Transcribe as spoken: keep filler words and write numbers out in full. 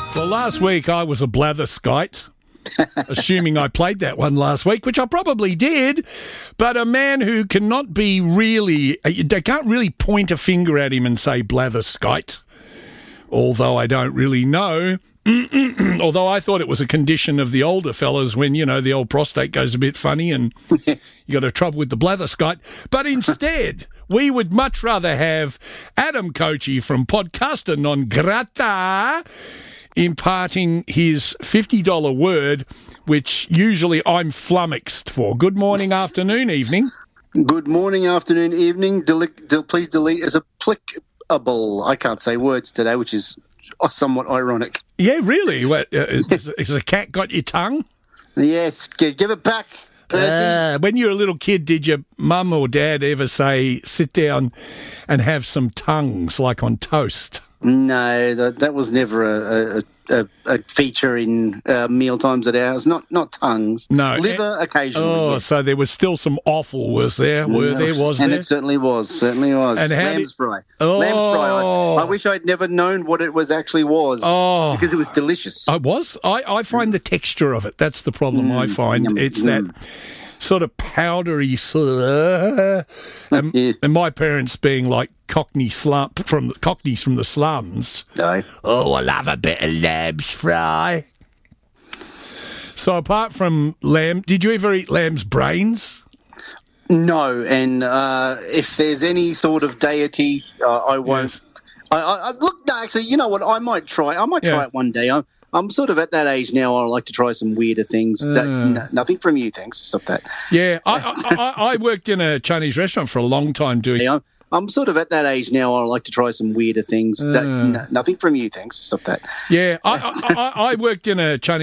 Well, last week I was a blatherskite, assuming I played that one last week, which I probably did, but a man who cannot be really, they can't really point a finger at him and say blatherskite, although I don't really know. Although I thought it was a condition of the older fellas when, you know, the old prostate goes a bit funny and you got a trouble with the blatherskite. But instead, we would much rather have Adam Kochi from Podcaster Non Grata imparting his fifty dollars word, which usually I'm flummoxed for. Good morning, afternoon, evening. Good morning, afternoon, evening. Deli- del- please delete as applicable. I can't say words today, which is somewhat ironic. Yeah, really? What, uh, is, is, is a cat got your tongue? Yes, give, give it back, Percy. Uh, when you were a little kid, did your mum or dad ever say, sit down and have some tongues, like on toast? No, that, that was never a, a, a, a feature in uh, meal times at ours. Not not tongues. No. Liver occasionally. Oh, yes. So there was still some offal, was there? Were there, was and there? it certainly was, certainly was. And how Lamb's did- fry. Oh. Lamb's fry. I, I wish I'd never known what it was actually was. Oh. Because it was delicious. I was. I, I find the texture of it. That's the problem Mm, I find. yum, It's mm. that sort of powdery sort of... And, Yeah. and my parents being like Cockney slum, from the Cockneys from the slums. No. Oh, I love a bit of lamb's fry. So apart from lamb, did you ever eat lamb's brains? No, and uh, if there's any sort of deity, uh, I won't. Yes. I, I, I look, no, actually, you know what? I might try. I might try Yeah. it one day. I'm, I'm sort of at that age now. I like to try some weirder things. That, Uh. no, nothing from you, thanks. Stop that. Yeah, I, I, I, I worked in a Chinese restaurant for a long time doing... I'm, I'm sort of at that age now. I like to try some weirder things. That, Uh. no, nothing from you, thanks. Stop that. Yeah, I, I, I I worked in a Chinese